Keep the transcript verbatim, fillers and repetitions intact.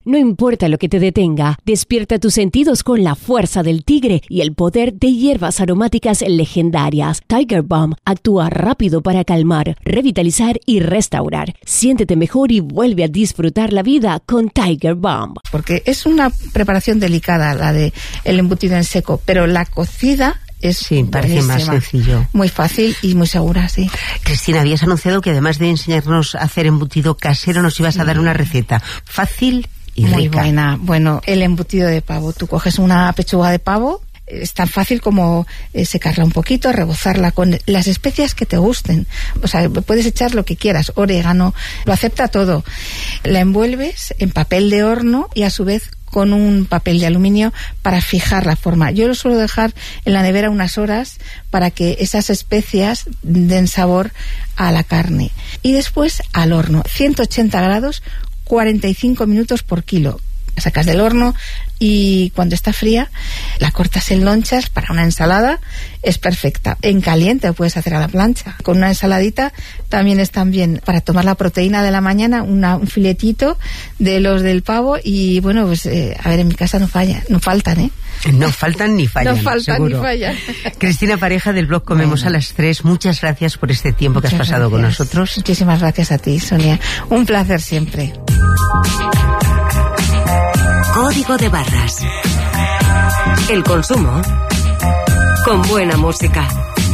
No importa lo que te detenga, despierta tus sentidos con la fuerza del tigre y el poder de hierbas aromáticas legendarias. Tiger Balm actúa rápido para calmar, revitalizar y restaurar. Siéntete mejor y vuelve a disfrutar la vida con Tiger Balm. Porque es una preparación delicada la de el embutido en seco, pero la cocida es sí, parece buenísima. Más sencillo. Muy fácil y muy segura, sí. Cristina, habías anunciado que además de enseñarnos a hacer embutido casero, nos ibas a dar una receta fácil y muy rica. buena. Bueno, el embutido de pavo. Tú coges una pechuga de pavo, es tan fácil como eh, secarla un poquito, rebozarla con las especias que te gusten. O sea, puedes echar lo que quieras, orégano, lo acepta todo. La envuelves en papel de horno y a su vez con un papel de aluminio para fijar la forma. Yo lo suelo dejar en la nevera unas horas para que esas especias den sabor a la carne. Y después al horno, ciento ochenta grados, cuarenta y cinco minutos por kilo. La sacas del horno y cuando está fría la cortas en lonchas para una ensalada, es perfecta. En caliente lo puedes hacer a la plancha. Con una ensaladita también están bien. Para tomar la proteína de la mañana, una, un filetito de los del pavo y bueno, pues eh, a ver, en mi casa no falla, no faltan, ¿eh? No faltan ni fallan. No faltan seguro. ni fallan. Cristina Pareja del blog Comemos bueno. a las tres, muchas gracias por este tiempo muchas que has pasado gracias. con nosotros. Muchísimas gracias a ti, Sonia. Un placer siempre. Código de Barras. El consumo con buena música.